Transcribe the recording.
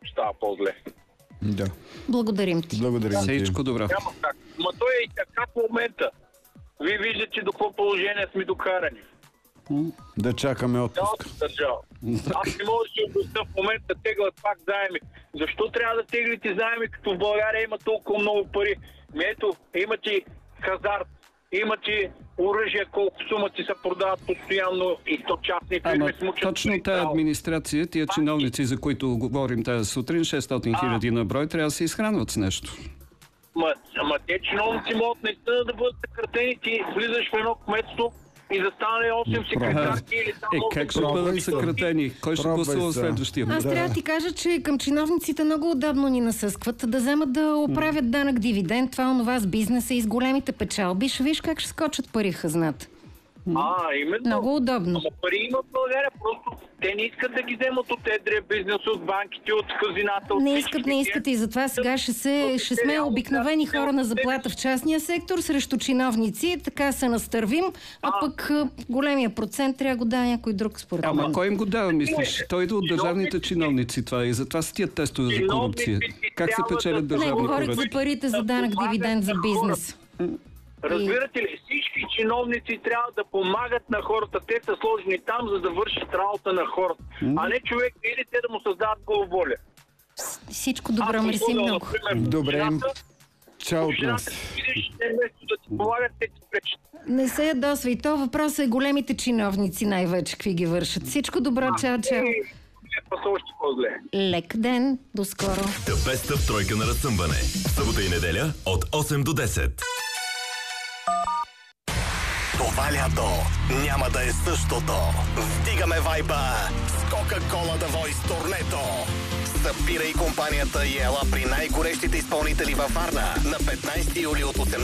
става по-зле. Да. Благодарим ти. Благодарим ти. Всичко добро. Няма как. Ма той е и така в момента. Вие виждате до какво положение сме докарани. Да чакаме отпуск. Цялата държава. Аз не мога да си обясня в момента теглят пак заеми. Защо трябва да теглите заеми, като в България има толкова много пари? Ето, имате хазарт, имате оръжие, колко сумати се продават постоянно и то частни фирми смучат. Точно тази администрация, тия чиновници, за които говорим тази сутрин, 600 хиляди на брой, трябва да се изхранват с нещо. Ама те чиновници могат наистина да бъдат съкратени. Ти влизаш в едно кметство и да стане 8 секретарки или там 8... Как ще бъдат съкратени? Кой ще гласува следващия път? Аз трябва да ти кажа, че към чиновниците много удобно ни насъскват да вземат да оправят данък дивиденд, това онова с бизнеса и с големите печалби. Ще виж как ще скочат пари в хазната. Именно. Много удобно. Ама пари има в България, просто те не искат да ги вземат от едрия бизнес, от банките, от хазината. Не искат и затова сега ще сме обикновени хора на заплата в частния сектор срещу чиновници, така се настървим, а пък големия процент трябва да го дава някой друг според мен. Ама кой им го дава, мислиш? Той идва от държавните чиновници това и затова са тия тестове за корупция. Как се печелят държавни поръчки? Не, говорих за парите за данък дивиденд за бизнес. Разбирате ли, всички чиновници трябва да помагат на хората. Те са сложени там, за да вършат работа на хората. А не човек или те да му създават главоля. Всичко добро, мерси много. Добре. Чао от нас. Не се ядосва и то въпросът е големите чиновници най-вече какви ги вършат. Всичко добро, чао, чао. Лек ден, до скоро. The Best of тройка на разсъмване. Събота и неделя от 8 до 10. Това лято няма да е същото. Вдигаме вайба с Coca-Cola The Voice турнето. Събирай компанията и ела при най-горещите изпълнители във Варна на 15 юли от 18